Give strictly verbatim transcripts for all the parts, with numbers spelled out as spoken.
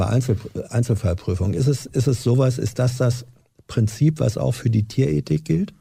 Bei Einzel, Einzelfallprüfung, ist es, ist es sowas, ist das das Prinzip, was auch für die Tierethik gilt?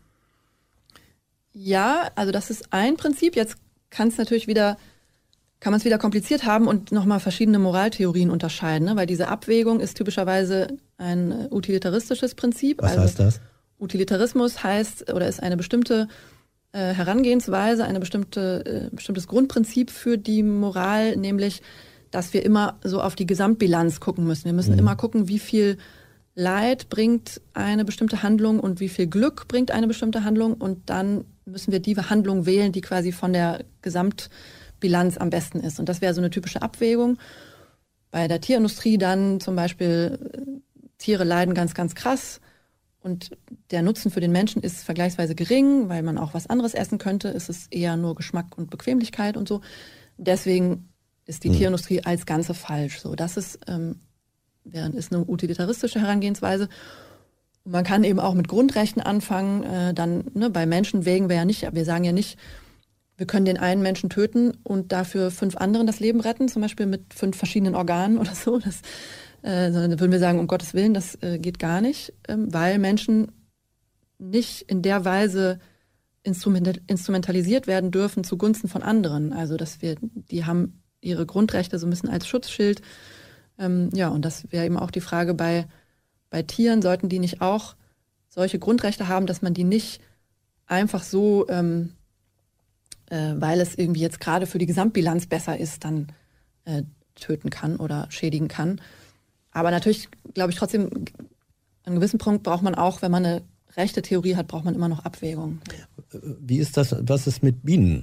Ja, also das ist ein Prinzip. Jetzt kann es natürlich wieder, kann man es wieder kompliziert haben und nochmal verschiedene Moraltheorien unterscheiden, ne? Weil diese Abwägung ist typischerweise ein utilitaristisches Prinzip. Was also heißt das? Utilitarismus heißt oder ist eine bestimmte äh, Herangehensweise, ein bestimmte, äh, bestimmtes Grundprinzip für die Moral, nämlich, dass wir immer so auf die Gesamtbilanz gucken müssen. Wir müssen mhm. immer gucken, wie viel Leid bringt eine bestimmte Handlung und wie viel Glück bringt eine bestimmte Handlung, und dann müssen wir die Handlung wählen, die quasi von der Gesamtbilanz am besten ist. Und das wäre so eine typische Abwägung. Bei der Tierindustrie dann zum Beispiel, Tiere leiden ganz, ganz krass und der Nutzen für den Menschen ist vergleichsweise gering, weil man auch was anderes essen könnte. Es ist eher nur Geschmack und Bequemlichkeit und so. Deswegen ist die mhm. Tierindustrie als Ganze falsch. So, das ist, ähm, ist eine utilitaristische Herangehensweise. Und man kann eben auch mit Grundrechten anfangen. Äh, dann ne, bei Menschen wägen wir ja nicht, wir sagen ja nicht, wir können den einen Menschen töten und dafür fünf anderen das Leben retten, zum Beispiel mit fünf verschiedenen Organen oder so. Das, äh, sondern würden wir sagen, um Gottes Willen, das äh, geht gar nicht, ähm, weil Menschen nicht in der Weise instrumental, instrumentalisiert werden dürfen zugunsten von anderen. Also dass wir, die haben ihre Grundrechte so ein bisschen als Schutzschild. Ähm, ja, und das wäre eben auch die Frage bei, bei Tieren, sollten die nicht auch solche Grundrechte haben, dass man die nicht einfach so, ähm, äh, weil es irgendwie jetzt gerade für die Gesamtbilanz besser ist, dann äh, töten kann oder schädigen kann. Aber natürlich, glaube ich, trotzdem, an einem gewissen Punkt braucht man auch, wenn man eine rechte Theorie hat, braucht man immer noch Abwägung. Wie ist das, was ist mit Bienen?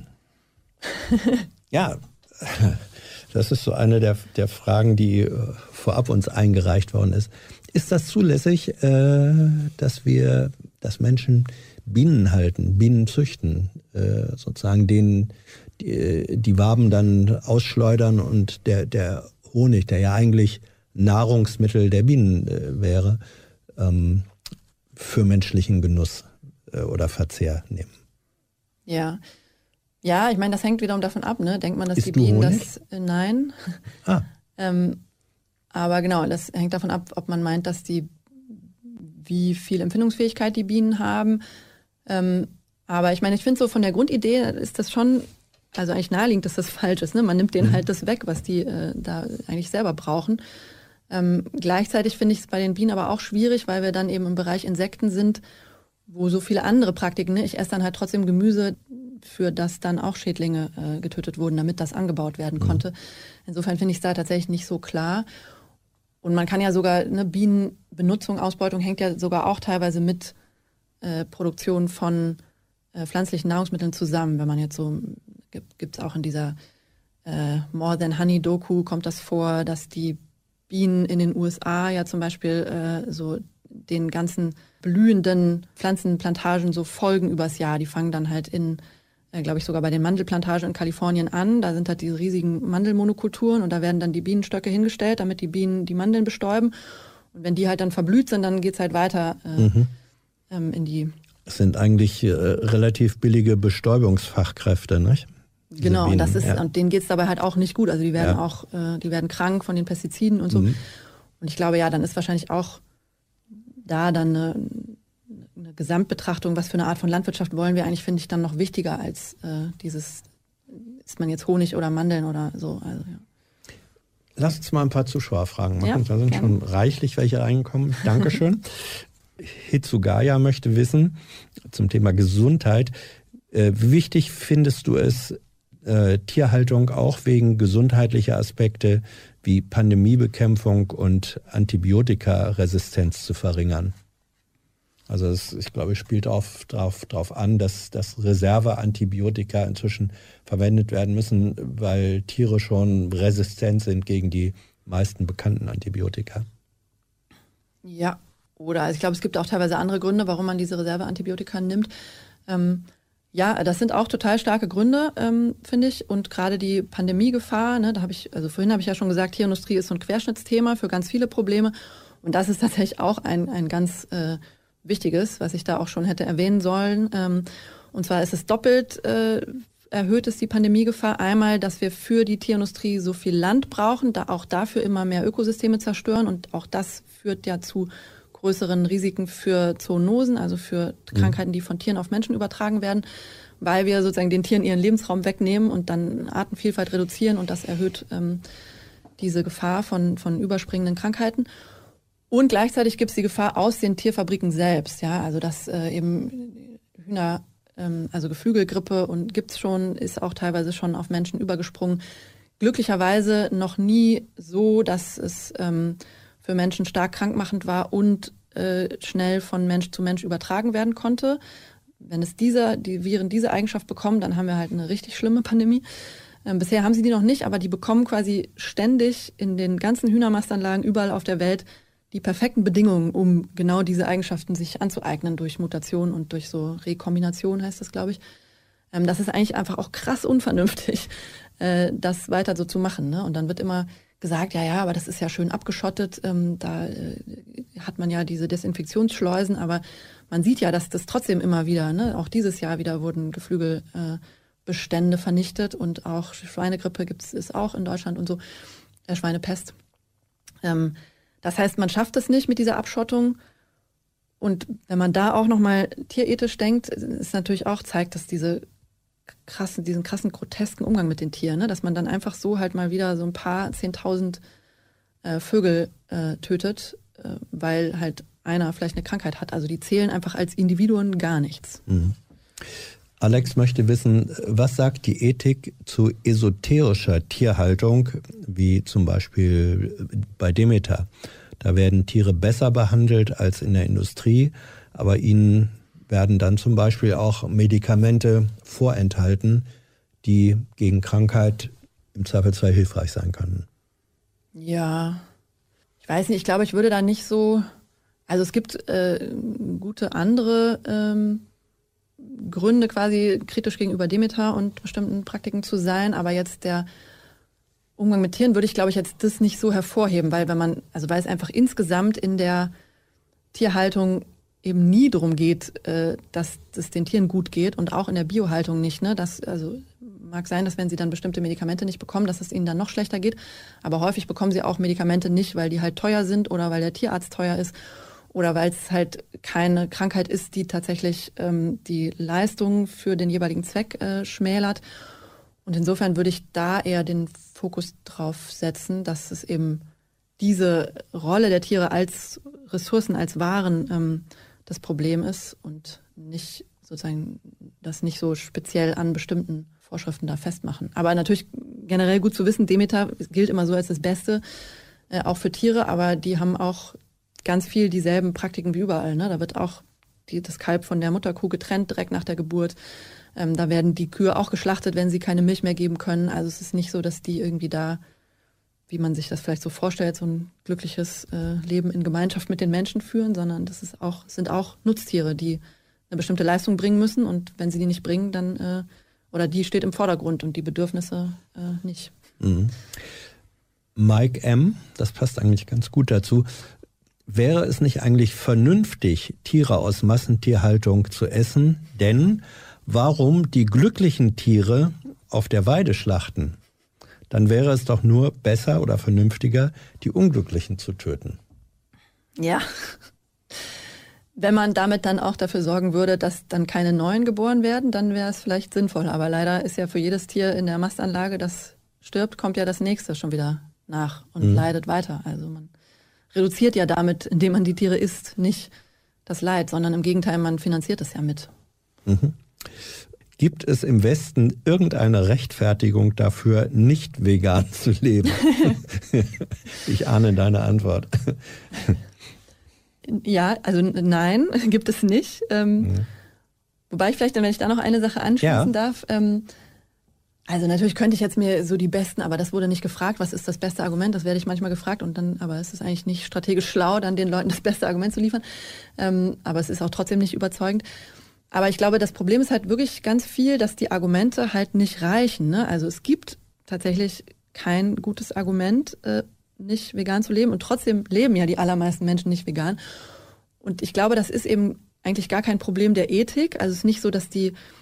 Ja, das ist so eine der, der Fragen, die äh, vorab uns eingereicht worden ist. Ist das zulässig, äh, dass wir, dass Menschen Bienen halten, Bienen züchten, äh, sozusagen denen die, die Waben dann ausschleudern und der, der Honig, der ja eigentlich Nahrungsmittel der Bienen äh, wäre, ähm, für menschlichen Genuss äh, oder Verzehr nehmen? Ja. Ja, ich meine, das hängt wiederum davon ab, ne? Denkt man, dass Isst die du Bienen Honig? das, äh, nein. Ah. ähm, aber genau, das hängt davon ab, ob man meint, dass die, wie viel Empfindungsfähigkeit die Bienen haben. Ähm, aber ich meine, ich finde so von der Grundidee ist das schon, also eigentlich naheliegend, dass das falsch ist, ne? Man nimmt denen mhm. halt das weg, was die äh, da eigentlich selber brauchen. Ähm, gleichzeitig finde ich es bei den Bienen aber auch schwierig, weil wir dann eben im Bereich Insekten sind, wo so viele andere Praktiken, ne? Ich esse dann halt trotzdem Gemüse, für das dann auch Schädlinge äh, getötet wurden, damit das angebaut werden konnte. Mhm. Insofern finde ich es da tatsächlich nicht so klar. Und man kann ja sogar, ne, Bienenbenutzung, Ausbeutung hängt ja sogar auch teilweise mit äh, Produktion von äh, pflanzlichen Nahrungsmitteln zusammen. Wenn man jetzt so, gibt es auch in dieser äh, More Than Honey Doku, kommt das vor, dass die Bienen in den U S A ja zum Beispiel äh, so den ganzen blühenden Pflanzenplantagen so folgen übers Jahr. Die fangen dann halt in, äh, glaube ich, sogar bei den Mandelplantagen in Kalifornien an. Da sind halt diese riesigen Mandelmonokulturen und da werden dann die Bienenstöcke hingestellt, damit die Bienen die Mandeln bestäuben. Und wenn die halt dann verblüht sind, dann geht's halt weiter äh, mhm. ähm, in die... Es sind eigentlich äh, relativ billige Bestäubungsfachkräfte, nicht? Diese Genau, Bienen, und das ist, ja. und denen geht's dabei halt auch nicht gut. Also die werden Ja. auch, äh, die werden krank von den Pestiziden und so. Mhm. Und ich glaube, ja, dann ist wahrscheinlich auch da dann eine, eine Gesamtbetrachtung, was für eine Art von Landwirtschaft wollen wir eigentlich, finde ich dann noch wichtiger als äh, dieses, isst man jetzt Honig oder Mandeln oder so. Also, ja. Lass uns mal ein paar Zuschauerfragen machen. Ja, da sind gerne. schon reichlich welche reingekommen. Dankeschön. Hitsugaya möchte wissen, zum Thema Gesundheit, äh, wie wichtig findest du es, äh, Tierhaltung auch wegen gesundheitlicher Aspekte wie Pandemiebekämpfung und Antibiotikaresistenz zu verringern? Also es, ich glaube, es spielt darauf drauf, drauf an, dass, dass Reserveantibiotika inzwischen verwendet werden müssen, weil Tiere schon resistent sind gegen die meisten bekannten Antibiotika. Ja, oder also ich glaube, es gibt auch teilweise andere Gründe, warum man diese Reserveantibiotika nimmt. Ähm, ja, das sind auch total starke Gründe, ähm, finde ich. Und gerade die Pandemiegefahr, ne, da habe ich, also vorhin habe ich ja schon gesagt, Tierindustrie ist so ein Querschnittsthema für ganz viele Probleme. Und das ist tatsächlich auch ein, ein ganz äh, wichtiges, was ich da auch schon hätte erwähnen sollen. Ähm, und zwar ist es doppelt äh, erhöht es die Pandemiegefahr. Einmal, dass wir für die Tierindustrie so viel Land brauchen, da auch dafür immer mehr Ökosysteme zerstören und auch das führt ja zu größeren Risiken für Zoonosen, also für Krankheiten, die von Tieren auf Menschen übertragen werden, weil wir sozusagen den Tieren ihren Lebensraum wegnehmen und dann Artenvielfalt reduzieren und das erhöht ähm, diese Gefahr von, von überspringenden Krankheiten. Und gleichzeitig gibt es die Gefahr aus den Tierfabriken selbst, ja, also dass äh, eben Hühner, ähm, also Geflügelgrippe und gibt's schon, ist auch teilweise schon auf Menschen übergesprungen. Glücklicherweise noch nie so, dass es ähm, für Menschen stark krankmachend war und äh, schnell von Mensch zu Mensch übertragen werden konnte. Wenn es diese, die Viren diese Eigenschaft bekommen, dann haben wir halt eine richtig schlimme Pandemie. Ähm, bisher haben sie die noch nicht, aber die bekommen quasi ständig in den ganzen Hühnermastanlagen überall auf der Welt die perfekten Bedingungen, um genau diese Eigenschaften sich anzueignen durch Mutation und durch so Rekombination, heißt das, glaube ich. Ähm, das ist eigentlich einfach auch krass unvernünftig, äh, das weiter so zu machen, ne? Und dann wird immer gesagt, ja, ja, aber das ist ja schön abgeschottet, ähm, da äh, hat man ja diese Desinfektionsschleusen, aber man sieht ja, dass das trotzdem immer wieder, ne, auch dieses Jahr wieder wurden Geflügelbestände äh, vernichtet und auch Schweinegrippe gibt's ist auch in Deutschland und so, äh, Schweinepest. Ähm, das heißt, man schafft es nicht mit dieser Abschottung und wenn man da auch nochmal tierethisch denkt, ist natürlich auch zeigt, dass diese krassen, diesen krassen, grotesken Umgang mit den Tieren, ne? Dass man dann einfach so halt mal wieder so ein paar zehntausend äh, Vögel äh, tötet, äh, weil halt einer vielleicht eine Krankheit hat. Also die zählen einfach als Individuen gar nichts. Mhm. Alex möchte wissen, was sagt die Ethik zu esoterischer Tierhaltung, wie zum Beispiel bei Demeter? Da werden Tiere besser behandelt als in der Industrie, aber ihnen werden dann zum Beispiel auch Medikamente vorenthalten, die gegen Krankheit im Zweifelsfall hilfreich sein können. Ja, ich weiß nicht, ich glaube, ich würde da nicht so, also es gibt äh, gute andere ähm, Gründe quasi kritisch gegenüber Demeter und bestimmten Praktiken zu sein, aber jetzt der Umgang mit Tieren würde ich, glaube ich, jetzt das nicht so hervorheben, weil wenn man, also weil es einfach insgesamt in der Tierhaltung eben nie darum geht, äh, dass es den Tieren gut geht und auch in der Biohaltung nicht. Ne? Das, also mag sein, dass wenn sie dann bestimmte Medikamente nicht bekommen, dass es ihnen dann noch schlechter geht. Aber häufig bekommen sie auch Medikamente nicht, weil die halt teuer sind oder weil der Tierarzt teuer ist oder weil es halt keine Krankheit ist, die tatsächlich ähm, die Leistung für den jeweiligen Zweck äh, schmälert. Und insofern würde ich da eher den Fokus drauf setzen, dass es eben diese Rolle der Tiere als Ressourcen, als Waren ähm, das Problem ist und nicht sozusagen das nicht so speziell an bestimmten Vorschriften da festmachen. Aber natürlich generell gut zu wissen, Demeter gilt immer so als das Beste, äh, auch für Tiere, aber die haben auch ganz viel dieselben Praktiken wie überall. Ne? Da wird auch die, das Kalb von der Mutterkuh getrennt direkt nach der Geburt. Ähm, da werden die Kühe auch geschlachtet, wenn sie keine Milch mehr geben können. Also es ist nicht so, dass die irgendwie da, wie man sich das vielleicht so vorstellt, so ein glückliches äh, Leben in Gemeinschaft mit den Menschen führen, sondern das ist auch, sind auch Nutztiere, die eine bestimmte Leistung bringen müssen und wenn sie die nicht bringen, dann äh, oder die steht im Vordergrund und die Bedürfnisse äh, nicht. Mhm. Mike M., das passt eigentlich ganz gut dazu. Wäre es nicht eigentlich vernünftig, Tiere aus Massentierhaltung zu essen? Denn warum die glücklichen Tiere auf der Weide schlachten? Dann wäre es doch nur besser oder vernünftiger, die Unglücklichen zu töten. Ja, wenn man damit dann auch dafür sorgen würde, dass dann keine neuen geboren werden, dann wäre es vielleicht sinnvoll. Aber leider ist ja für jedes Tier in der Mastanlage, das stirbt, kommt ja das nächste schon wieder nach und mhm. leidet weiter. Also man reduziert ja damit, indem man die Tiere isst, nicht das Leid, sondern im Gegenteil, man finanziert es ja mit. Mhm. Gibt es im Westen irgendeine Rechtfertigung dafür, nicht vegan zu leben? Ich ahne deine Antwort. Ja, also nein, gibt es nicht. Ähm, mhm. Wobei ich vielleicht, wenn ich da noch eine Sache anschließen ja. darf. Ähm, also natürlich könnte ich jetzt mir so die besten, aber das wurde nicht gefragt, was ist das beste Argument? Das werde ich manchmal gefragt und dann, aber es ist eigentlich nicht strategisch schlau, dann den Leuten das beste Argument zu liefern. Ähm, aber es ist auch trotzdem nicht überzeugend. Aber ich glaube, das Problem ist halt wirklich ganz viel, dass die Argumente halt nicht reichen. Ne? Also es gibt tatsächlich kein gutes Argument, äh, nicht vegan zu leben. Und trotzdem leben ja die allermeisten Menschen nicht vegan. Und ich glaube, das ist eben eigentlich gar kein Problem der Ethik. Also es ist nicht so, dass die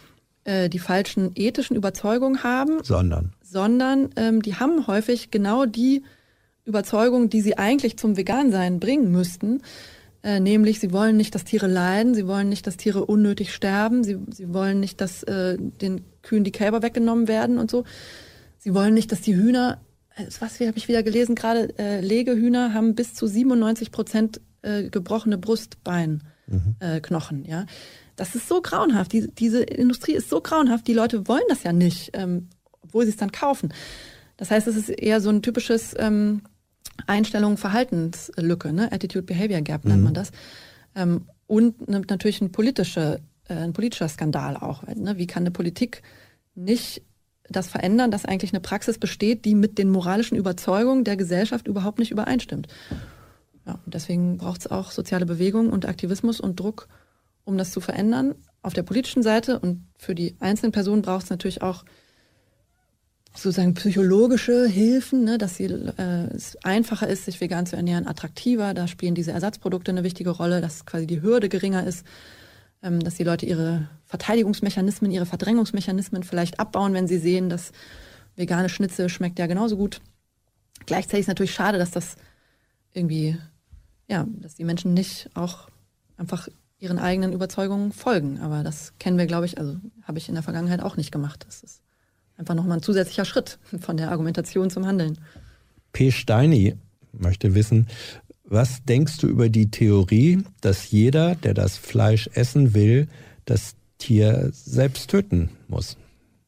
äh, die falschen ethischen Überzeugungen haben. Sondern? Sondern ähm, die haben häufig genau die Überzeugungen, die sie eigentlich zum Vegansein bringen müssten. Äh, nämlich, sie wollen nicht, dass Tiere leiden, sie wollen nicht, dass Tiere unnötig sterben, sie, sie wollen nicht, dass äh, den Kühen die Kälber weggenommen werden und so. Sie wollen nicht, dass die Hühner, was habe ich wieder gelesen gerade, äh, Legehühner haben bis zu siebenundneunzig Prozent äh, gebrochene Brustbeinknochen. Mhm. Äh, Knochen, ja. Das ist so grauenhaft, die, diese Industrie ist so grauenhaft, die Leute wollen das ja nicht, ähm, obwohl sie es dann kaufen. Das heißt, es ist eher so ein typisches ähm, Einstellung, Verhaltenslücke, ne? Attitude-Behavior Gap nennt man das. Ähm, und ne, natürlich ein, politische, äh, ein politischer Skandal auch. Ne? Wie kann eine Politik nicht das verändern, dass eigentlich eine Praxis besteht, die mit den moralischen Überzeugungen der Gesellschaft überhaupt nicht übereinstimmt? Ja, und deswegen braucht es auch soziale Bewegung und Aktivismus und Druck, um das zu verändern. Auf der politischen Seite und für die einzelnen Personen braucht es natürlich auch sozusagen psychologische Hilfen, ne, dass sie, äh, es einfacher ist, sich vegan zu ernähren, attraktiver. Da spielen diese Ersatzprodukte eine wichtige Rolle, dass quasi die Hürde geringer ist, ähm, dass die Leute ihre Verteidigungsmechanismen, ihre Verdrängungsmechanismen vielleicht abbauen, wenn sie sehen, dass vegane Schnitzel schmeckt ja genauso gut. Gleichzeitig ist es natürlich schade, dass das irgendwie, ja, dass die Menschen nicht auch einfach ihren eigenen Überzeugungen folgen. Aber das kennen wir, glaube ich, also habe ich in der Vergangenheit auch nicht gemacht. Das ist einfach nochmal ein zusätzlicher Schritt von der Argumentation zum Handeln. P. Steini möchte wissen, was denkst du über die Theorie, dass jeder, der das Fleisch essen will, das Tier selbst töten muss?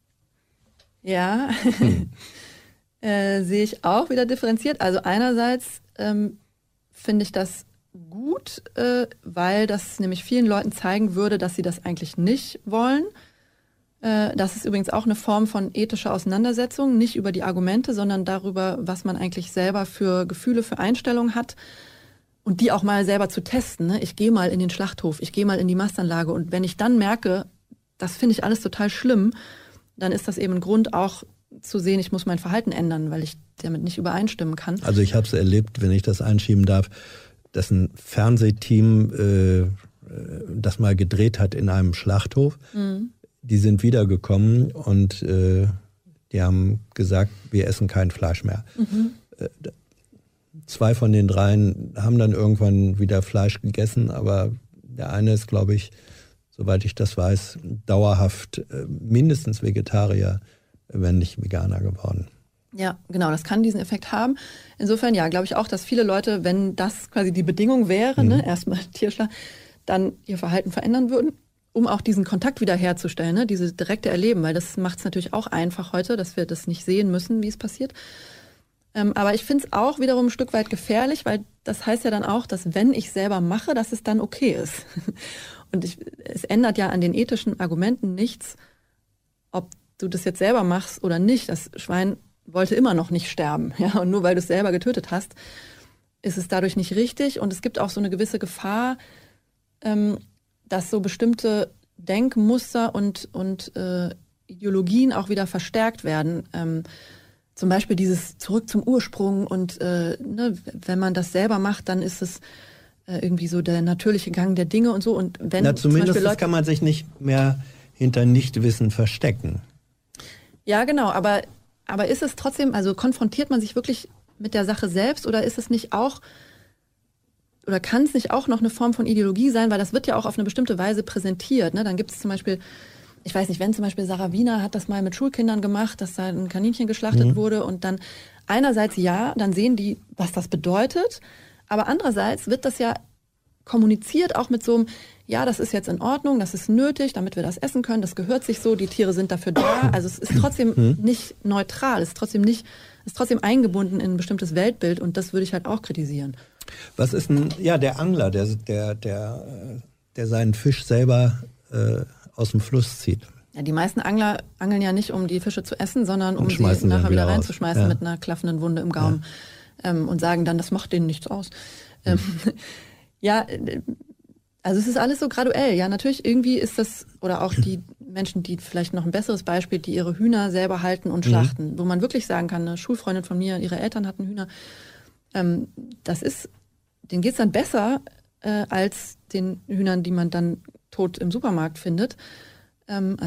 Ja, hm. äh, sehe ich auch wieder differenziert. Also einerseits ähm, finde ich das gut, äh, weil das nämlich vielen Leuten zeigen würde, dass sie das eigentlich nicht wollen. Das ist übrigens auch eine Form von ethischer Auseinandersetzung, nicht über die Argumente, sondern darüber, was man eigentlich selber für Gefühle, für Einstellungen hat und die auch mal selber zu testen. Ne? Ich gehe mal in den Schlachthof, ich gehe mal in die Mastanlage und wenn ich dann merke, das finde ich alles total schlimm, dann ist das eben ein Grund auch zu sehen, ich muss mein Verhalten ändern, weil ich damit nicht übereinstimmen kann. Also ich habe es erlebt, wenn ich das einschieben darf, dass ein Fernsehteam äh, das mal gedreht hat in einem Schlachthof. Mhm. Die sind wiedergekommen und äh, die haben gesagt, wir essen kein Fleisch mehr. Mhm. Äh, zwei von den dreien haben dann irgendwann wieder Fleisch gegessen, aber der eine ist, glaube ich, soweit ich das weiß, dauerhaft äh, mindestens Vegetarier, wenn nicht Veganer geworden. Ja, genau, das kann diesen Effekt haben. Insofern, ja, glaube ich auch, dass viele Leute, wenn das quasi die Bedingung wäre, mhm. ne, erstmal Tierschlag, dann ihr Verhalten verändern würden, um auch diesen Kontakt wiederherzustellen, ne, dieses direkte Erleben, weil das macht es natürlich auch einfach heute, dass wir das nicht sehen müssen, wie es passiert. Ähm, aber ich finde es auch wiederum ein Stück weit gefährlich, weil das heißt ja dann auch, dass wenn ich selber mache, dass es dann okay ist. Und ich, es ändert ja an den ethischen Argumenten nichts, ob du das jetzt selber machst oder nicht. Das Schwein wollte immer noch nicht sterben, ja, und nur weil du es selber getötet hast, ist es dadurch nicht richtig. Und es gibt auch so eine gewisse Gefahr, ähm, dass so bestimmte Denkmuster und, und äh, Ideologien auch wieder verstärkt werden. Ähm, zum Beispiel dieses Zurück zum Ursprung und äh, ne, wenn man das selber macht, dann ist es äh, irgendwie so der natürliche Gang der Dinge und so. Und wenn Na, zumindest zum Beispiel Leute, kann man sich nicht mehr hinter Nichtwissen verstecken. Ja, genau, aber, aber ist es trotzdem, also konfrontiert man sich wirklich mit der Sache selbst oder ist es nicht auch oder kann es nicht auch noch eine Form von Ideologie sein, weil das wird ja auch auf eine bestimmte Weise präsentiert. Ne? Dann gibt es zum Beispiel, ich weiß nicht, wenn zum Beispiel Sarah Wiener hat das mal mit Schulkindern gemacht, dass da ein Kaninchen geschlachtet mhm. wurde und dann einerseits ja, dann sehen die, was das bedeutet, aber andererseits wird das ja kommuniziert auch mit so einem, ja, das ist jetzt in Ordnung, das ist nötig, damit wir das essen können, das gehört sich so, die Tiere sind dafür da. Also es ist trotzdem mhm. nicht neutral, es ist trotzdem nicht, es ist trotzdem eingebunden in ein bestimmtes Weltbild und das würde ich halt auch kritisieren. Was ist ein, ja, der Angler, der, der, der, der seinen Fisch selber äh, aus dem Fluss zieht? Ja, die meisten Angler angeln ja nicht, um die Fische zu essen, sondern um sie sie nachher wieder raus. reinzuschmeißen ja. mit einer klaffenden Wunde im Gaumen ja. ähm, und sagen dann, das macht denen nichts aus. Ähm, hm. Ja, also es ist alles so graduell. Ja, natürlich irgendwie ist das, oder auch die Menschen, die vielleicht noch ein besseres Beispiel, die ihre Hühner selber halten und schlachten, mhm. wo man wirklich sagen kann, eine Schulfreundin von mir, ihre Eltern hatten Hühner, ähm, das ist, denen geht's dann besser äh, als den Hühnern, die man dann tot im Supermarkt findet. Ähm, also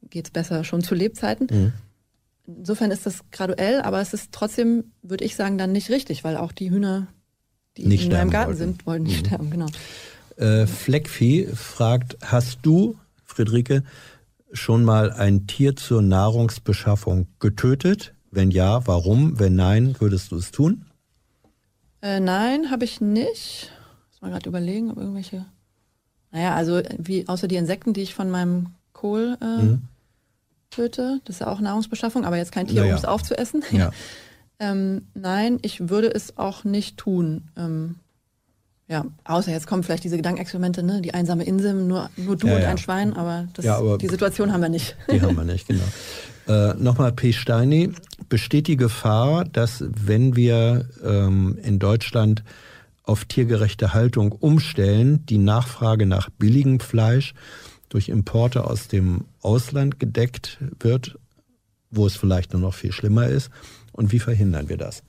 geht es besser schon zu Lebzeiten. Mhm. Insofern ist das graduell, aber es ist trotzdem, würde ich sagen, dann nicht richtig, weil auch die Hühner, die nicht in meinem Garten wollten. sind, wollen nicht mhm. sterben, genau. Äh, Fleckvieh fragt, hast du, Friederike, schon mal ein Tier zur Nahrungsbeschaffung getötet? Wenn ja, warum? Wenn nein, würdest du es tun? Äh, nein, habe ich nicht. Muss mal gerade überlegen, ob irgendwelche... Naja, also wie außer die Insekten, die ich von meinem Kohl äh, mhm. töte, das ist ja auch Nahrungsbeschaffung, aber jetzt kein Tier, naja. um es aufzuessen. Ja. ähm, nein, ich würde es auch nicht tun. Ähm, ja, außer jetzt kommen vielleicht diese Gedankenexperimente, ne? Die einsame Insel, nur, nur du ja, und ja. ein Schwein, aber, das, ja, aber die Situation haben wir nicht. Die haben wir nicht, genau. Äh, Nochmal P. Steini, besteht die Gefahr, dass wenn wir ähm, in Deutschland auf tiergerechte Haltung umstellen, die Nachfrage nach billigem Fleisch durch Importe aus dem Ausland gedeckt wird, wo es vielleicht nur noch viel schlimmer ist? Und wie verhindern wir das?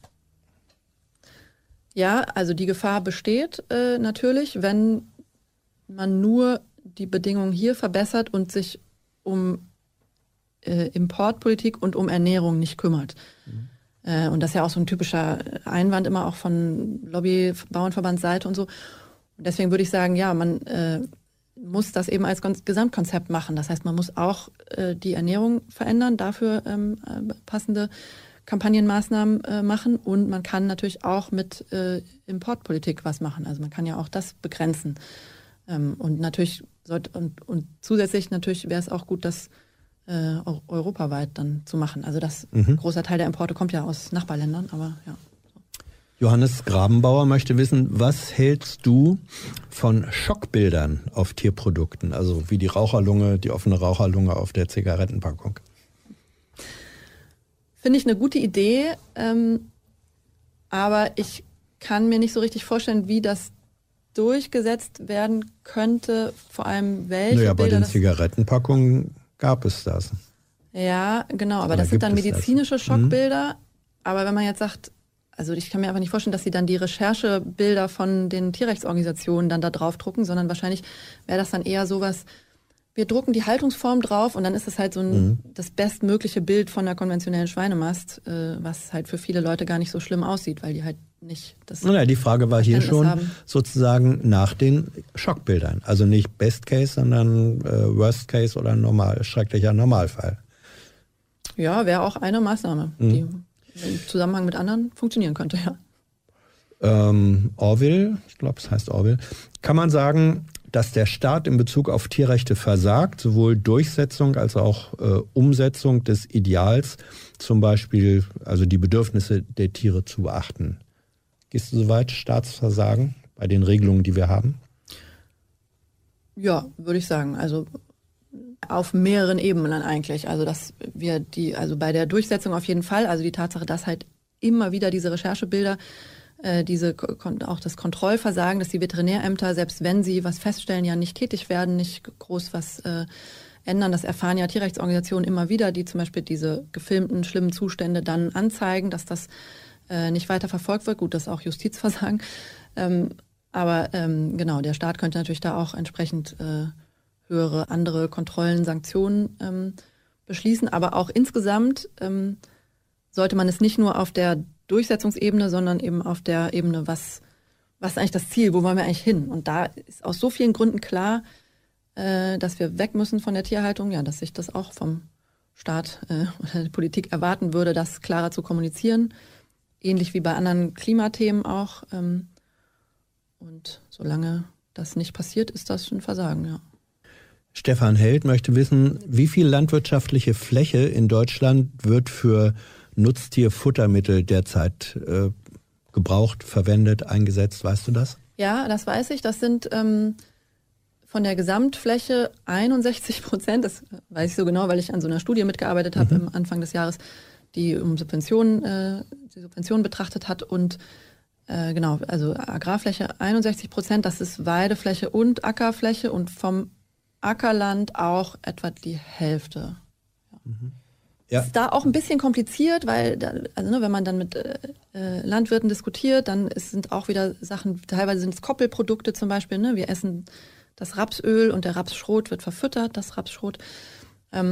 Ja, also die Gefahr besteht äh, natürlich, wenn man nur die Bedingungen hier verbessert und sich um äh, Importpolitik und um Ernährung nicht kümmert. Mhm. Äh, und das ist ja auch so ein typischer Einwand immer auch von Lobby, Bauernverbandsseite und so. Und deswegen würde ich sagen, ja, man äh, muss das eben als Gesamtkonzept machen. Das heißt, man muss auch äh, die Ernährung verändern, dafür ähm, passende Kampagnenmaßnahmen äh, machen und man kann natürlich auch mit äh, Importpolitik was machen. Also man kann ja auch das begrenzen. Ähm, und natürlich sollte und, und zusätzlich natürlich wäre es auch gut, das äh, europaweit dann zu machen. Also das mhm. ein großer Teil der Importe kommt ja aus Nachbarländern, aber ja. Johannes Grabenbauer möchte wissen, was hältst du von Schockbildern auf Tierprodukten, also wie die Raucherlunge, die offene Raucherlunge auf der Zigarettenpackung? Finde ich eine gute Idee, ähm, aber ich kann mir nicht so richtig vorstellen, wie das durchgesetzt werden könnte, vor allem welche naja, Bilder. Bei den Zigarettenpackungen gab es das. Ja, genau, aber Oder das sind dann medizinische das? Schockbilder. Mhm. Aber wenn man jetzt sagt, also ich kann mir einfach nicht vorstellen, dass sie dann die Recherchebilder von den Tierrechtsorganisationen dann da drauf drucken, sondern wahrscheinlich wäre das dann eher sowas, wir drucken die Haltungsform drauf und dann ist es halt so ein, mhm. das bestmögliche Bild von der konventionellen Schweinemast, äh, was halt für viele Leute gar nicht so schlimm aussieht, weil die halt nicht das naja, die Frage war hier schon haben. Sozusagen nach den Schockbildern. Also nicht Best Case, sondern äh, Worst Case oder normal, schrecklicher Normalfall. Ja, wäre auch eine Maßnahme, mhm. die im Zusammenhang mit anderen funktionieren könnte, ja. Ähm, Orwell, ich glaube, es heißt Orwell, kann man sagen, dass der Staat in Bezug auf Tierrechte versagt, sowohl Durchsetzung als auch äh, Umsetzung des Ideals, zum Beispiel also die Bedürfnisse der Tiere zu beachten. Gehst du soweit, Staatsversagen bei den Regelungen, die wir haben? Ja, würde ich sagen. Also auf mehreren Ebenen eigentlich. Also dass wir die, also bei der Durchsetzung auf jeden Fall, also die Tatsache, dass halt immer wieder diese Recherchebilder, äh, diese auch das Kontrollversagen, dass die Veterinärämter, selbst wenn sie was feststellen, ja nicht tätig werden, nicht groß was äh, ändern. Das erfahren ja Tierrechtsorganisationen immer wieder, die zum Beispiel diese gefilmten schlimmen Zustände dann anzeigen, dass das äh, nicht weiter verfolgt wird. Gut, das ist auch Justizversagen. Ähm, aber ähm, genau, der Staat könnte natürlich da auch entsprechend äh, höhere andere Kontrollen, Sanktionen ähm, beschließen. Aber auch insgesamt ähm, sollte man es nicht nur auf der Durchsetzungsebene, sondern eben auf der Ebene, was, was ist eigentlich das Ziel, wo wollen wir eigentlich hin? Und da ist aus so vielen Gründen klar, äh, dass wir weg müssen von der Tierhaltung, ja, dass sich das auch vom Staat äh, oder der Politik erwarten würde, das klarer zu kommunizieren. Ähnlich wie bei anderen Klimathemen auch. Ähm, und solange das nicht passiert, ist das ein Versagen, ja. Stefan Held möchte wissen, wie viel landwirtschaftliche Fläche in Deutschland wird für Nutztierfuttermittel derzeit äh, gebraucht, verwendet, eingesetzt? Weißt du das? Ja, das weiß ich. Das sind ähm, von der Gesamtfläche einundsechzig Prozent. Das weiß ich so genau, weil ich an so einer Studie mitgearbeitet habe mhm. am Anfang des Jahres, die um Subventionen, äh, die Subventionen betrachtet hat. Und äh, genau, also Agrarfläche einundsechzig Prozent, das ist Weidefläche und Ackerfläche und vom Ackerland auch etwa die Hälfte. Ja. Mhm. Ja. Ist da auch ein bisschen kompliziert, weil da, also ne, wenn man dann mit äh, Landwirten diskutiert, dann ist, sind auch wieder Sachen, teilweise sind es Koppelprodukte zum Beispiel. Ne? Wir essen das Rapsöl und der Rapsschrot wird verfüttert, das Rapsschrot. Ähm,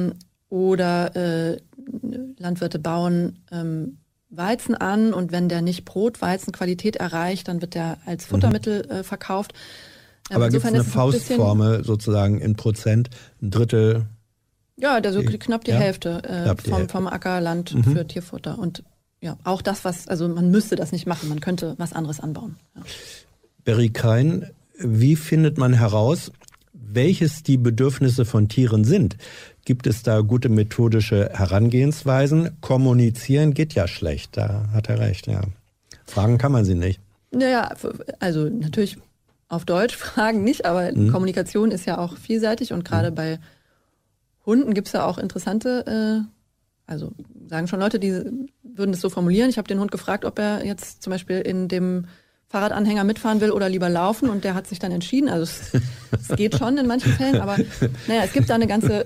Oder äh, Landwirte bauen ähm, Weizen an und wenn der nicht Brotweizenqualität erreicht, dann wird der als Futtermittel äh, verkauft. Ähm, Aber gibt es eine Faustformel sozusagen in Prozent, ein Drittel? Ja, der so knapp die ja? Hälfte äh, knapp die vom, Hälfte. vom Ackerland mhm. für Tierfutter. Und ja, auch das, was, also man müsste das nicht machen, man könnte was anderes anbauen. Ja. Berry Krein, wie findet man heraus, welches die Bedürfnisse von Tieren sind? Gibt es da gute methodische Herangehensweisen? Kommunizieren geht ja schlecht, da hat er recht, ja. Fragen kann man sie nicht. Naja, also natürlich auf Deutsch fragen nicht, aber mhm. Kommunikation ist ja auch vielseitig und gerade mhm. bei Hunden gibt es ja auch interessante, äh, also sagen schon Leute, die würden es so formulieren. Ich habe den Hund gefragt, ob er jetzt zum Beispiel in dem Fahrradanhänger mitfahren will oder lieber laufen und der hat sich dann entschieden. Also es, es geht schon in manchen Fällen, aber naja, es gibt da eine ganze...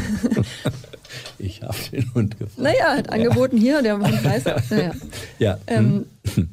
Ich habe den Hund gefragt. Naja, hat angeboten ja. hier, der Hund weiß. Naja. Ja. Ähm,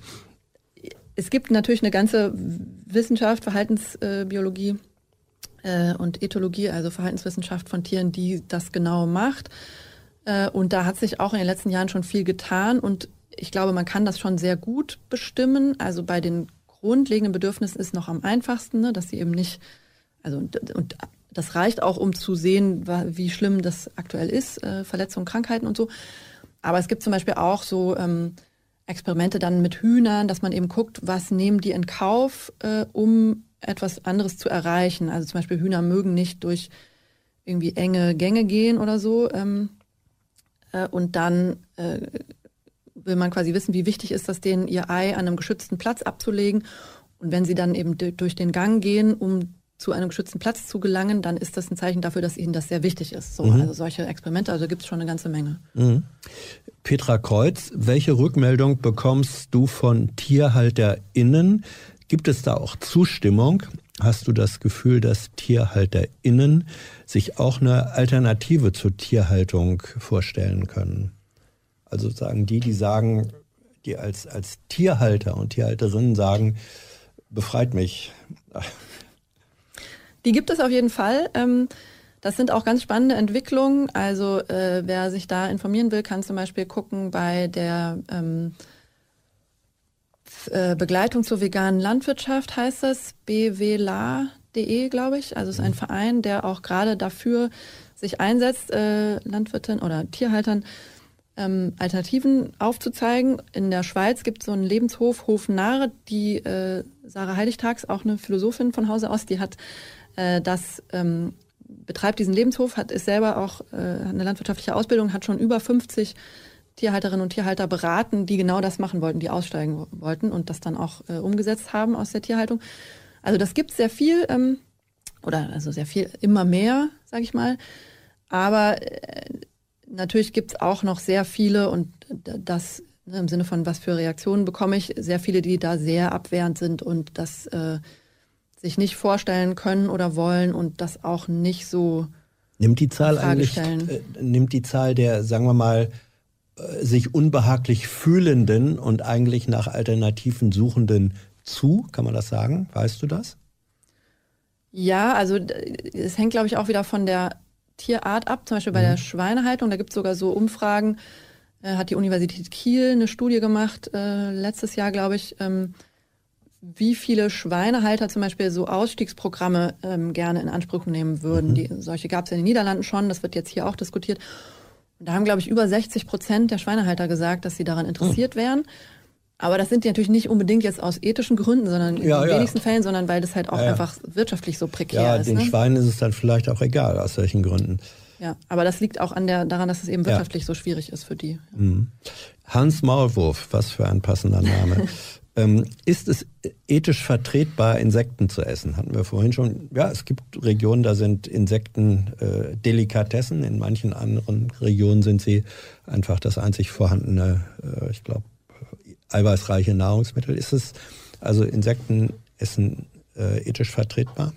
es gibt natürlich eine ganze Wissenschaft, Verhaltensbiologie äh, und Ethologie, also Verhaltenswissenschaft von Tieren, die das genau macht. Äh, und da hat sich auch in den letzten Jahren schon viel getan und ich glaube, man kann das schon sehr gut bestimmen. Also bei den grundlegenden Bedürfnissen ist noch am einfachsten, ne, dass sie eben nicht, also und, und das reicht auch, um zu sehen, wie schlimm das aktuell ist, äh, Verletzungen, Krankheiten und so. Aber es gibt zum Beispiel auch so ähm, Experimente dann mit Hühnern, dass man eben guckt, was nehmen die in Kauf, äh, um etwas anderes zu erreichen. Also zum Beispiel Hühner mögen nicht durch irgendwie enge Gänge gehen oder so. Ähm, äh, und dann äh, will man quasi wissen, wie wichtig ist das denen, ihr Ei an einem geschützten Platz abzulegen. Und wenn sie dann eben d- durch den Gang gehen, um zu einem geschützten Platz zu gelangen, dann ist das ein Zeichen dafür, dass ihnen das sehr wichtig ist. So, mhm. Also solche Experimente, also gibt es schon eine ganze Menge. Mhm. Petra Kreuz, welche Rückmeldung bekommst du von TierhalterInnen? Gibt es da auch Zustimmung? Hast du das Gefühl, dass TierhalterInnen sich auch eine Alternative zur Tierhaltung vorstellen können? Also sagen die, die sagen, die als, als Tierhalter und Tierhalterinnen sagen, befreit mich. Die gibt es auf jeden Fall. Das sind auch ganz spannende Entwicklungen. Also wer sich da informieren will, kann zum Beispiel gucken bei der Begleitung zur veganen Landwirtschaft, heißt das, b w l a punkt d e, glaube ich. Also es ist ein Verein, der auch gerade dafür sich einsetzt, Landwirten oder Tierhaltern Ähm, Alternativen aufzuzeigen. In der Schweiz gibt es so einen Lebenshof, Hof Nahe, die äh, Sarah Heiligtags, auch eine Philosophin von Hause aus, die hat äh, das, ähm, betreibt diesen Lebenshof, hat ist selber auch äh, eine landwirtschaftliche Ausbildung, hat schon über fünfzig Tierhalterinnen und Tierhalter beraten, die genau das machen wollten, die aussteigen wollten und das dann auch äh, umgesetzt haben aus der Tierhaltung. Also das gibt es sehr viel, ähm, oder also sehr viel, immer mehr, sage ich mal. Aber äh, natürlich gibt es auch noch sehr viele und das ne, im Sinne von, was für Reaktionen bekomme ich, sehr viele, die da sehr abwehrend sind und das äh, sich nicht vorstellen können oder wollen und das auch nicht so nimmt die Zahl in Frage eigentlich, stellen. Äh, nimmt die Zahl der, sagen wir mal, äh, sich unbehaglich fühlenden und eigentlich nach Alternativen Suchenden zu? Kann man das sagen? Weißt du das? Ja, also es hängt, glaube ich, auch wieder von der Tierart ab, zum Beispiel bei mhm. der Schweinehaltung, da gibt es sogar so Umfragen, äh, hat die Universität Kiel eine Studie gemacht, äh, letztes Jahr, glaube ich, ähm, wie viele Schweinehalter zum Beispiel so Ausstiegsprogramme ähm, gerne in Anspruch nehmen würden. Mhm. Die, solche gab es ja in den Niederlanden schon, das wird jetzt hier auch diskutiert. Und da haben, glaube ich, über sechzig Prozent der Schweinehalter gesagt, dass sie daran interessiert mhm. wären. Aber das sind die natürlich nicht unbedingt jetzt aus ethischen Gründen, sondern in ja, den ja. wenigsten Fällen, sondern weil das halt auch ja, ja. einfach wirtschaftlich so prekär ja, ist. Den ne? Schweinen ist es dann vielleicht auch egal, aus welchen Gründen. Ja, aber das liegt auch an der, daran, dass es eben wirtschaftlich ja. so schwierig ist für die. Mhm. Hans Maulwurf, was für ein passender Name. ähm, ist es ethisch vertretbar, Insekten zu essen? Hatten wir vorhin schon. Ja, es gibt Regionen, da sind Insekten äh, Delikatessen. In manchen anderen Regionen sind sie einfach das einzig vorhandene, äh, ich glaube, eiweißreiche Nahrungsmittel. Ist es also Insektenessen äh, ethisch vertretbar?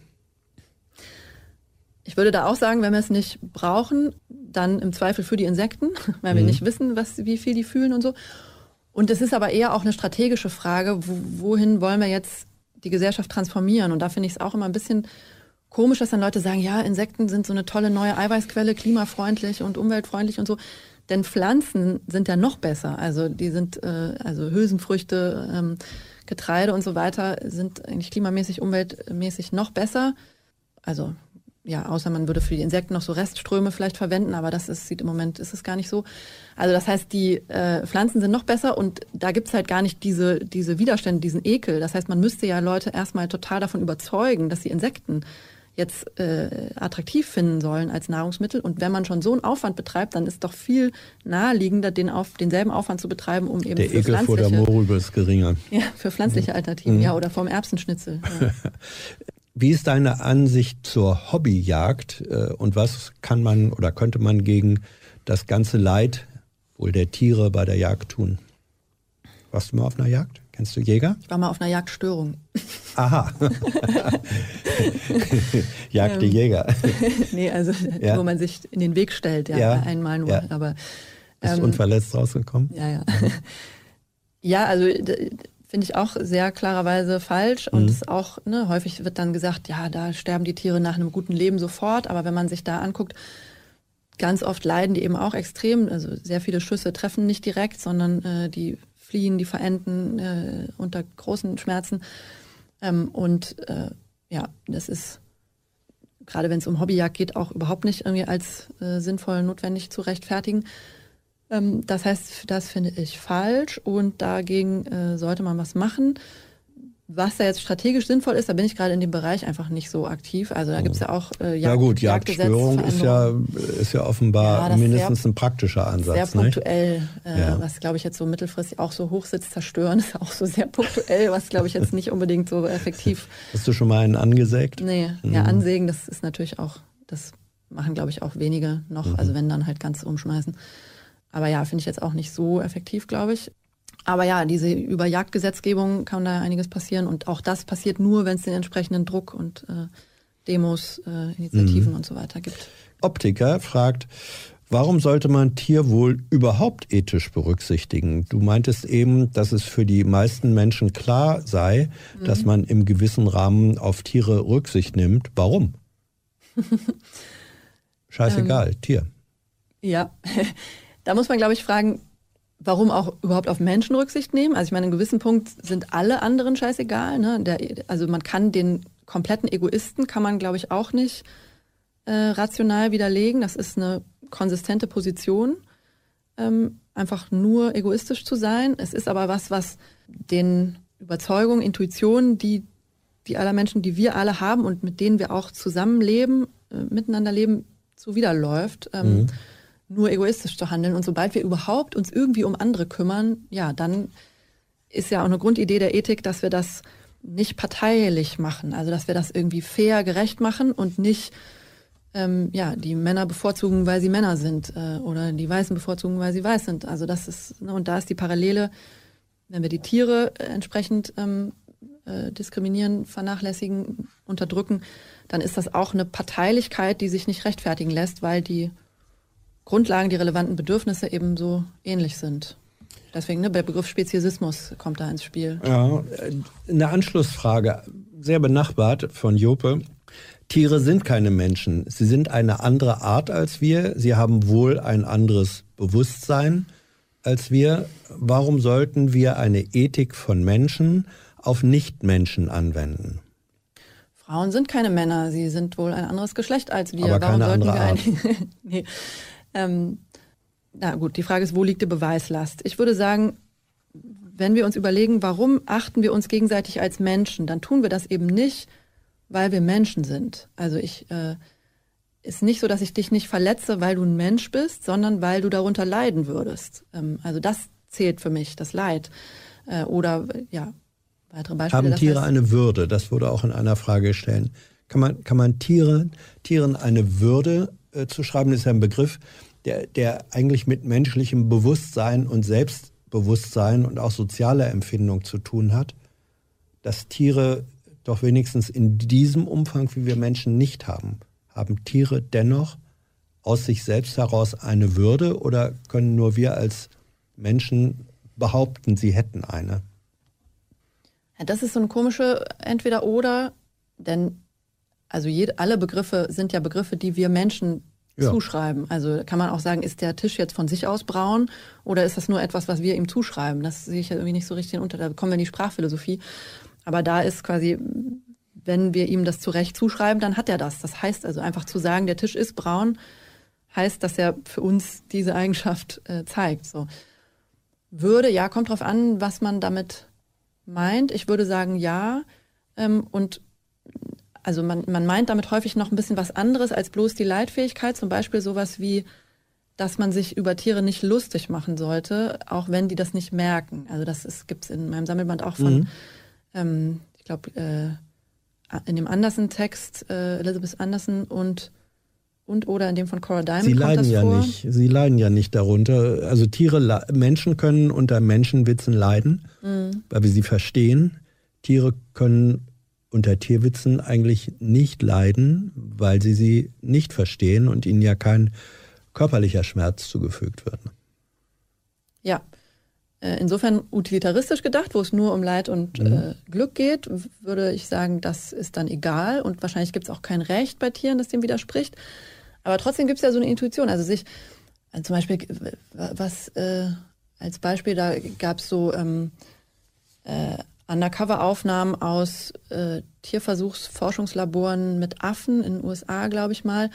Ich würde da auch sagen, wenn wir es nicht brauchen, dann im Zweifel für die Insekten, weil wir mhm. nicht wissen, was, wie viel die fühlen und so. Und es ist aber eher auch eine strategische Frage, wo, wohin wollen wir jetzt die Gesellschaft transformieren? Und da finde ich es auch immer ein bisschen komisch, dass dann Leute sagen, ja, Insekten sind so eine tolle neue Eiweißquelle, klimafreundlich und umweltfreundlich und so. Denn Pflanzen sind ja noch besser. Also die sind, äh, also Hülsenfrüchte, ähm, Getreide und so weiter sind eigentlich klimamäßig, umweltmäßig noch besser. Also ja, außer man würde für die Insekten noch so Restströme vielleicht verwenden, aber das ist, sieht im Moment ist es gar nicht so. Also das heißt, die äh, Pflanzen sind noch besser und da gibt's halt gar nicht diese, diese Widerstände, diesen Ekel. Das heißt, man müsste ja Leute erstmal total davon überzeugen, dass sie Insekten jetzt äh, attraktiv finden sollen als Nahrungsmittel. Und wenn man schon so einen Aufwand betreibt, dann ist doch viel naheliegender, den auf, denselben Aufwand zu betreiben, um eben der für Ekel vor der Mohrrübe ist geringer. Ja, für pflanzliche Alternativen, mhm. ja, oder vom Erbsenschnitzel. Ja. Wie ist deine Ansicht zur Hobbyjagd und was kann man oder könnte man gegen das ganze Leid wohl der Tiere bei der Jagd tun? Warst du mal auf einer Jagd? Kennst du Jäger? Ich war mal auf einer Jagdstörung. Aha. Jagd die Jäger. Nee, also ja. wo man sich in den Weg stellt, ja, ja. einmal nur. Ja. Aber, Bist du ähm, unverletzt rausgekommen? Ja, ja. Ja, also finde ich auch sehr klarerweise falsch und mhm. ist auch, ne, häufig wird dann gesagt, ja, da sterben die Tiere nach einem guten Leben sofort, aber wenn man sich da anguckt, ganz oft leiden die eben auch extrem, also sehr viele Schüsse treffen nicht direkt, sondern äh, die fliehen, die verenden äh, unter großen Schmerzen ähm, und äh, ja, das ist, gerade wenn es um Hobbyjagd geht, auch überhaupt nicht irgendwie als äh, sinnvoll notwendig zu rechtfertigen. Das heißt, das finde ich falsch und dagegen äh, sollte man was machen. Was da jetzt strategisch sinnvoll ist, da bin ich gerade in dem Bereich einfach nicht so aktiv. Also da gibt es ja auch äh, Jagd, ja gut, Jagdstörung ist ja, ist ja offenbar ja, mindestens sehr, ein praktischer Ansatz. Sehr punktuell, äh, ja. was glaube ich jetzt so mittelfristig auch so Hochsitz zerstören, ist auch so sehr punktuell, was glaube ich jetzt nicht unbedingt so effektiv. Hast du schon mal einen angesägt? Nee, mhm. ja, ansägen, das ist natürlich auch, das machen glaube ich auch wenige noch, mhm. also wenn dann halt ganz umschmeißen. Aber ja, finde ich jetzt auch nicht so effektiv, glaube ich. Aber ja, diese über Jagdgesetzgebung kann da einiges passieren. Und auch das passiert nur, wenn es den entsprechenden Druck und äh, Demos, äh, Initiativen mhm. und so weiter gibt. Optiker fragt, warum sollte man Tierwohl überhaupt ethisch berücksichtigen? Du meintest eben, dass es für die meisten Menschen klar sei, mhm. dass man im gewissen Rahmen auf Tiere Rücksicht nimmt. Warum? Scheißegal, ähm, Tier. Ja, da muss man, glaube ich, fragen, warum auch überhaupt auf Menschen Rücksicht nehmen. Also ich meine, an einem gewissen Punkt sind alle anderen scheißegal. Ne? Der, also man kann den kompletten Egoisten, kann man, glaube ich, auch nicht äh, rational widerlegen. Das ist eine konsistente Position, ähm, einfach nur egoistisch zu sein. Es ist aber was, was den Überzeugungen, Intuitionen, die die aller Menschen, die wir alle haben und mit denen wir auch zusammenleben, äh, miteinander leben, zuwiderläuft. Ähm, mhm. nur egoistisch zu handeln. Und sobald wir überhaupt uns irgendwie um andere kümmern, ja, dann ist ja auch eine Grundidee der Ethik, dass wir das nicht parteilich machen. Also, dass wir das irgendwie fair, gerecht machen und nicht, ähm, ja, die Männer bevorzugen, weil sie Männer sind, äh, oder die Weißen bevorzugen, weil sie weiß sind. Also, das ist, ne, und da ist die Parallele, wenn wir die Tiere äh, entsprechend ähm, äh, diskriminieren, vernachlässigen, unterdrücken, dann ist das auch eine Parteilichkeit, die sich nicht rechtfertigen lässt, weil die Grundlagen, die relevanten Bedürfnisse eben so ähnlich sind. Deswegen, ne, der Begriff Speziesismus kommt da ins Spiel. Ja, eine Anschlussfrage, sehr benachbart von Jope. Tiere sind keine Menschen. Sie sind eine andere Art als wir. Sie haben wohl ein anderes Bewusstsein als wir. Warum sollten wir eine Ethik von Menschen auf Nichtmenschen anwenden? Frauen sind keine Männer. Sie sind wohl ein anderes Geschlecht als wir. Aber Warum keine sollten andere wir Art. ein nee. Ähm, na gut, die Frage ist, wo liegt die Beweislast? Ich würde sagen, wenn wir uns überlegen, warum achten wir uns gegenseitig als Menschen, dann tun wir das eben nicht, weil wir Menschen sind. Also ich äh, ist nicht so, dass ich dich nicht verletze, weil du ein Mensch bist, sondern weil du darunter leiden würdest. Ähm, also das zählt für mich, das Leid. Äh, oder ja, weitere Beispiele. Haben das Tiere heißt, eine Würde? Das wurde auch in einer Frage gestellt. Kann man, kann man Tiere, Tieren eine Würde äh, zuschreiben? Das ist ja ein Begriff, der, der eigentlich mit menschlichem Bewusstsein und Selbstbewusstsein und auch sozialer Empfindung zu tun hat, dass Tiere doch wenigstens in diesem Umfang, wie wir Menschen nicht haben. Haben Tiere dennoch aus sich selbst heraus eine Würde oder können nur wir als Menschen behaupten, sie hätten eine? Ja, das ist so eine komische Entweder-Oder, denn also jede, alle Begriffe sind ja Begriffe, die wir Menschen ja. zuschreiben. Also kann man auch sagen, ist der Tisch jetzt von sich aus braun oder ist das nur etwas, was wir ihm zuschreiben? Das sehe ich ja irgendwie nicht so richtig unter. Da kommen wir in die Sprachphilosophie. Aber da ist quasi, wenn wir ihm das zu Recht zuschreiben, dann hat er das. Das heißt also einfach zu sagen, der Tisch ist braun, heißt, dass er für uns diese Eigenschaft äh, zeigt. So. Würde, ja, kommt drauf an, was man damit meint. Ich würde sagen, ja. Ähm, und also man, man meint damit häufig noch ein bisschen was anderes als bloß die Leitfähigkeit. Zum Beispiel sowas wie, dass man sich über Tiere nicht lustig machen sollte, auch wenn die das nicht merken. Also das gibt es in meinem Sammelband auch von, mhm. ähm, ich glaube, äh, in dem Anderson-Text, äh, Elizabeth Anderson und und oder in dem von Cora Diamond Sie kommt leiden das ja vor. nicht. Sie leiden ja nicht darunter. Also Tiere, Menschen können unter Menschenwitzen leiden, mhm. weil wir sie verstehen. Tiere können unter Tierwitzen eigentlich nicht leiden, weil sie sie nicht verstehen und ihnen ja kein körperlicher Schmerz zugefügt wird. Ja, insofern utilitaristisch gedacht, wo es nur um Leid und mhm. äh, Glück geht, würde ich sagen, das ist dann egal und wahrscheinlich gibt es auch kein Recht bei Tieren, das dem widerspricht. Aber trotzdem gibt es ja so eine Intuition. Also sich, also zum Beispiel, was äh, als Beispiel, da gab es so ähm, äh, Undercover-Aufnahmen aus äh, Tierversuchsforschungslaboren mit Affen in den U S A, glaube ich mal.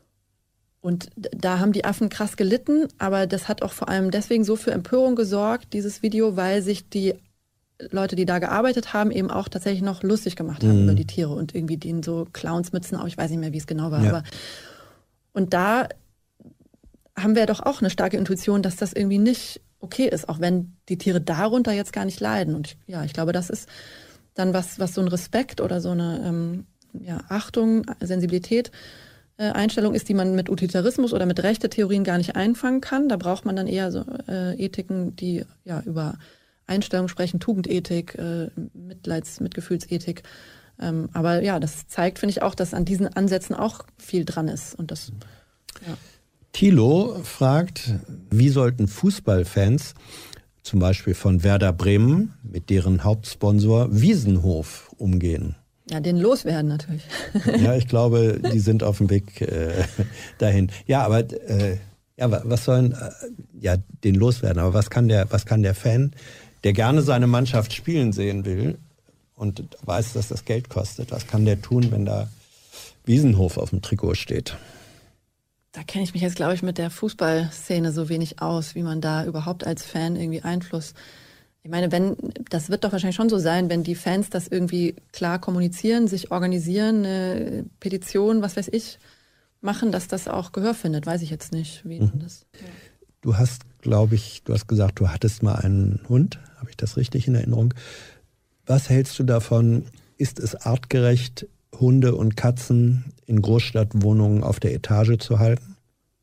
Und da haben die Affen krass gelitten, aber das hat auch vor allem deswegen so für Empörung gesorgt, dieses Video, weil sich die Leute, die da gearbeitet haben, eben auch tatsächlich noch lustig gemacht haben mhm. über die Tiere und irgendwie denen so Clownsmützen, auch ich weiß nicht mehr, wie es genau war. Ja. Aber und da haben wir doch auch eine starke Intuition, dass das irgendwie nicht okay ist, auch wenn die Tiere darunter jetzt gar nicht leiden. Und ich, ja, ich glaube, das ist dann was, was so ein Respekt oder so eine ähm, ja, Achtung, Sensibilität, äh, Einstellung ist, die man mit Utilitarismus oder mit Rechte-Theorien gar nicht einfangen kann. Da braucht man dann eher so äh, Ethiken, die ja über Einstellung sprechen, Tugendethik, äh, Mitleids-, Mitgefühlsethik. Ähm, aber ja, das zeigt, finde ich auch, dass an diesen Ansätzen auch viel dran ist. Und das, ja. Thilo fragt, wie sollten Fußballfans, zum Beispiel von Werder Bremen, mit deren Hauptsponsor Wiesenhof umgehen? Ja, den loswerden natürlich. Ja, ich glaube, die sind auf dem Weg äh, dahin. Ja, aber äh, ja, was sollen, äh, ja, den loswerden, aber was kann der, was kann der Fan, der gerne seine Mannschaft spielen sehen will und weiß, dass das Geld kostet, was kann der tun, wenn da Wiesenhof auf dem Trikot steht? Da kenne ich mich jetzt, glaube ich, mit der Fußballszene so wenig aus, wie man da überhaupt als Fan irgendwie Einfluss. Ich meine, wenn, das wird doch wahrscheinlich schon so sein, wenn die Fans das irgendwie klar kommunizieren, sich organisieren, eine Petition, was weiß ich, machen, dass das auch Gehör findet, weiß ich jetzt nicht, wie mhm. das. Ja. Du hast, glaube ich, du hast gesagt, du hattest mal einen Hund, habe ich das richtig in Erinnerung? Was hältst du davon? Ist es artgerecht, Hunde und Katzen in Großstadtwohnungen auf der Etage zu halten?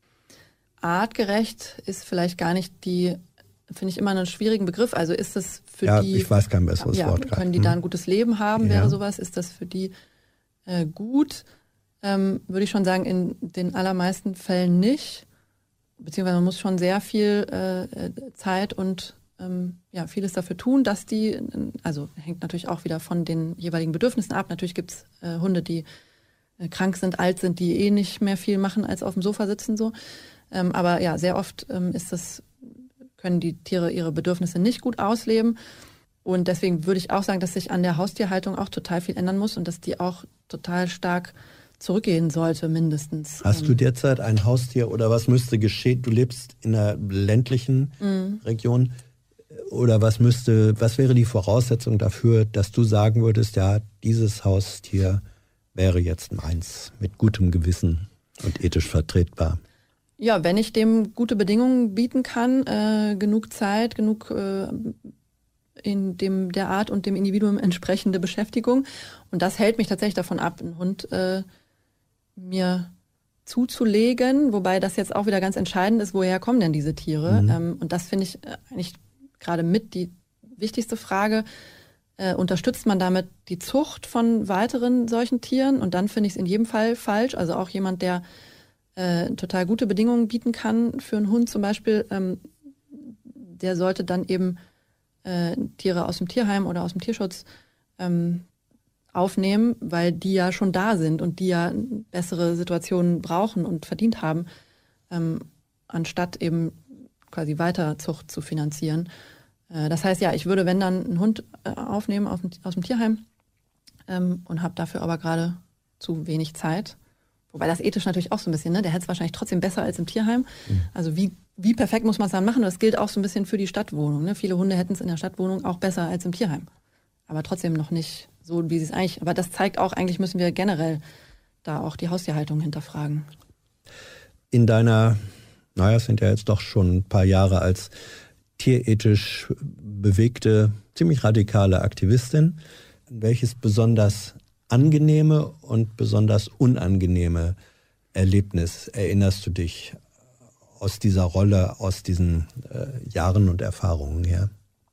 Artgerecht ist vielleicht gar nicht die, finde ich immer einen schwierigen Begriff. Also ist das für ja, die... Ja, ich weiß kein besseres ja, Wort. Können die da ein gutes Leben haben, ja. wäre sowas? Ist das für die äh, gut? Ähm, würde ich schon sagen, in den allermeisten Fällen nicht. Beziehungsweise man muss schon sehr viel äh, Zeit und ähm, ja, vieles dafür tun, dass die, also hängt natürlich auch wieder von den jeweiligen Bedürfnissen ab. Natürlich gibt es äh, Hunde, die äh, krank sind, alt sind, die eh nicht mehr viel machen, als auf dem Sofa sitzen. So. Ähm, aber ja, sehr oft ähm, ist das, können die Tiere ihre Bedürfnisse nicht gut ausleben. Und deswegen würde ich auch sagen, dass sich an der Haustierhaltung auch total viel ändern muss und dass die auch total stark zurückgehen sollte, mindestens. Hast du derzeit ein Haustier oder was müsste geschehen? Du lebst in einer ländlichen mhm. Region. Oder was müsste, was wäre die Voraussetzung dafür, dass du sagen würdest, ja, dieses Haustier wäre jetzt meins, mit gutem Gewissen und ethisch vertretbar? Ja, wenn ich dem gute Bedingungen bieten kann, äh, genug Zeit, genug äh, in dem der Art und dem Individuum entsprechende Beschäftigung. Und das hält mich tatsächlich davon ab, einen Hund äh, mir zuzulegen, wobei das jetzt auch wieder ganz entscheidend ist, woher kommen denn diese Tiere? Mhm. Ähm, und das finde ich eigentlich gerade mit die wichtigste Frage. Äh, unterstützt man damit die Zucht von weiteren solchen Tieren? Und dann finde ich es in jedem Fall falsch. Also auch jemand, der äh, total gute Bedingungen bieten kann für einen Hund zum Beispiel, ähm, der sollte dann eben äh, Tiere aus dem Tierheim oder aus dem Tierschutz ähm, aufnehmen, weil die ja schon da sind und die ja bessere Situationen brauchen und verdient haben, ähm, anstatt eben quasi Weiterzucht zu finanzieren. Äh, das heißt, ja, ich würde, wenn dann, einen Hund äh, aufnehmen auf, aus dem Tierheim ähm, und habe dafür aber gerade zu wenig Zeit. Wobei das ethisch natürlich auch so ein bisschen, ne? Der hätte es wahrscheinlich trotzdem besser als im Tierheim. Mhm. Also wie, wie perfekt muss man es dann machen? Das gilt auch so ein bisschen für die Stadtwohnung. Ne? Viele Hunde hätten es in der Stadtwohnung auch besser als im Tierheim. Aber trotzdem noch nicht so, wie sie es eigentlich. Aber das zeigt auch, eigentlich müssen wir generell da auch die Haustierhaltung hinterfragen. In deiner, naja, es sind ja jetzt doch schon ein paar Jahre als tierethisch bewegte, ziemlich radikale Aktivistin, welches besonders angenehme und besonders unangenehme Erlebnis erinnerst du dich aus dieser Rolle, aus diesen äh, Jahren und Erfahrungen her?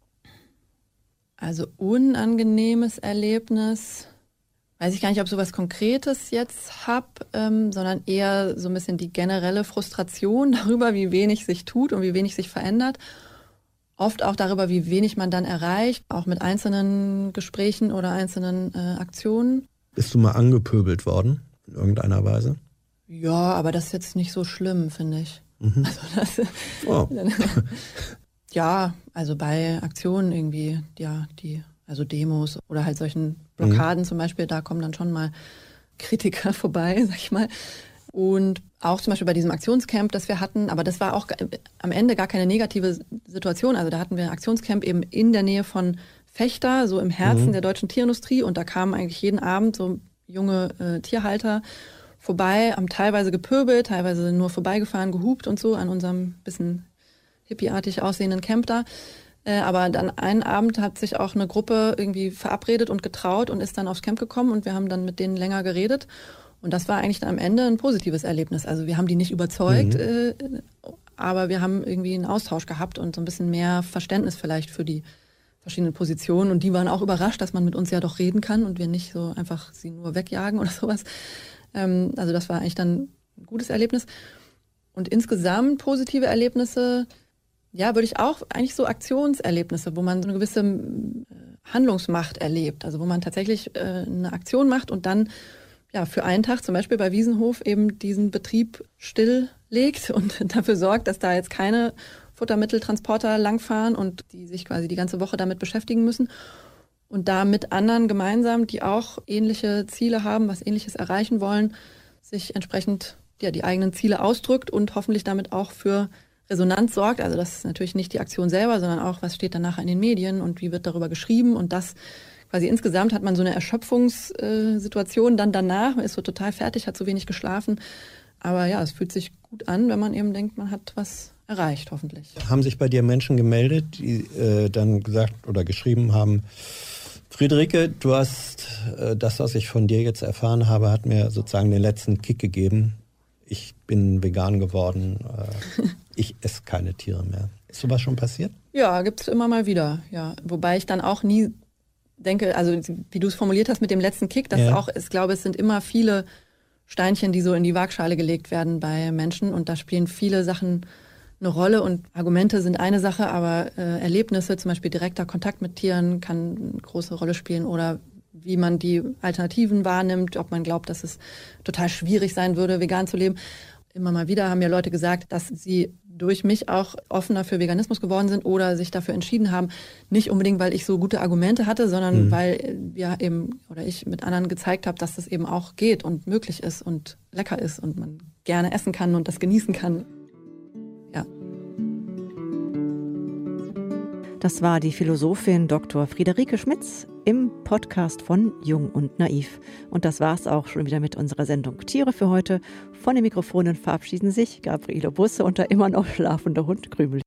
Also unangenehmes Erlebnis, weiß ich gar nicht, ob ich sowas Konkretes jetzt habe, ähm, sondern eher so ein bisschen die generelle Frustration darüber, wie wenig sich tut und wie wenig sich verändert. Oft auch darüber, wie wenig man dann erreicht, auch mit einzelnen Gesprächen oder einzelnen äh, Aktionen. Bist du mal angepöbelt worden in irgendeiner Weise? Ja, aber das ist jetzt nicht so schlimm, finde ich. Mhm. Also das, oh. Ja, also bei Aktionen irgendwie, ja, die, also Demos oder halt solchen Blockaden mhm. zum Beispiel, da kommen dann schon mal Kritiker vorbei, sag ich mal. Und auch zum Beispiel bei diesem Aktionscamp, das wir hatten, aber das war auch am Ende gar keine negative Situation. Also da hatten wir ein Aktionscamp eben in der Nähe von Vechta, so im Herzen mhm. der deutschen Tierindustrie. Und da kamen eigentlich jeden Abend so junge äh, Tierhalter vorbei, haben teilweise gepöbelt, teilweise nur vorbeigefahren, gehupt und so an unserem bisschen hippieartig aussehenden Camp da. Äh, aber dann einen Abend hat sich auch eine Gruppe irgendwie verabredet und getraut und ist dann aufs Camp gekommen und wir haben dann mit denen länger geredet. Und das war eigentlich dann am Ende ein positives Erlebnis. Also wir haben die nicht überzeugt, mhm. äh, aber wir haben irgendwie einen Austausch gehabt und so ein bisschen mehr Verständnis vielleicht für die verschiedenen Positionen. Und die waren auch überrascht, dass man mit uns ja doch reden kann und wir nicht so einfach sie nur wegjagen oder sowas. Ähm, also das war eigentlich dann ein gutes Erlebnis. Und insgesamt positive Erlebnisse, ja, würde ich auch eigentlich so Aktionserlebnisse, wo man so eine gewisse äh, Handlungsmacht erlebt. Also wo man tatsächlich äh, eine Aktion macht und dann ja, für einen Tag zum Beispiel bei Wiesenhof eben diesen Betrieb stilllegt und dafür sorgt, dass da jetzt keine Futtermitteltransporter langfahren und die sich quasi die ganze Woche damit beschäftigen müssen. Und da mit anderen gemeinsam, die auch ähnliche Ziele haben, was Ähnliches erreichen wollen, sich entsprechend ja, die eigenen Ziele ausdrückt und hoffentlich damit auch für Resonanz sorgt. Also das ist natürlich nicht die Aktion selber, sondern auch, was steht dann nachher in den Medien und wie wird darüber geschrieben und das quasi insgesamt hat man so eine Erschöpfungssituation dann danach, man ist so total fertig, hat zu wenig geschlafen. Aber ja, es fühlt sich gut an, wenn man eben denkt, man hat was erreicht, hoffentlich. Haben sich bei dir Menschen gemeldet, die äh, dann gesagt oder geschrieben haben, Friederike, du hast äh, das, was ich von dir jetzt erfahren habe, hat mir sozusagen den letzten Kick gegeben. Ich bin vegan geworden, äh, ich esse keine Tiere mehr. Ist sowas schon passiert? Ja, gibt es immer mal wieder, ja. Wobei ich dann auch nie denke, also wie du es formuliert hast mit dem letzten Kick, das ja. auch, ich glaube, es sind immer viele Steinchen, die so in die Waagschale gelegt werden bei Menschen und da spielen viele Sachen eine Rolle und Argumente sind eine Sache, aber äh, Erlebnisse, zum Beispiel direkter Kontakt mit Tieren kann eine große Rolle spielen oder wie man die Alternativen wahrnimmt, ob man glaubt, dass es total schwierig sein würde, vegan zu leben. Immer mal wieder haben ja Leute gesagt, dass sie durch mich auch offener für Veganismus geworden sind oder sich dafür entschieden haben. Nicht unbedingt, weil ich so gute Argumente hatte, sondern mhm. weil wir eben oder ich mit anderen gezeigt habe, dass das eben auch geht und möglich ist und lecker ist und man gerne essen kann und das genießen kann. Ja. Das war die Philosophin Doktor Friederike Schmitz im Podcast von Jung und Naiv. Und das war's auch schon wieder mit unserer Sendung Tiere für heute. Von den Mikrofonen verabschieden sich Gabriele Busse und der immer noch schlafende Hund Krümel.